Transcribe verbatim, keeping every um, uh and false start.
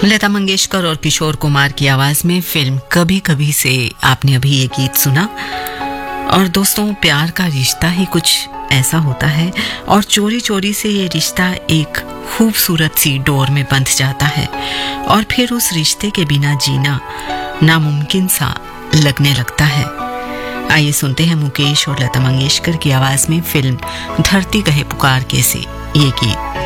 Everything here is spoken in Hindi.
लता मंगेशकर और किशोर कुमार की आवाज में फिल्म कभी कभी से आपने अभी ये गीत सुना। और दोस्तों, प्यार का रिश्ता ही कुछ ऐसा होता है और चोरी चोरी से ये रिश्ता एक खूबसूरत सी डोर में बंध जाता है और फिर उस रिश्ते के बिना जीना नामुमकिन सा लगने लगता है। आइए सुनते हैं मुकेश और लता मंगेशकर की आवाज में फिल्म धरती कहे पुकार के से ये गीत।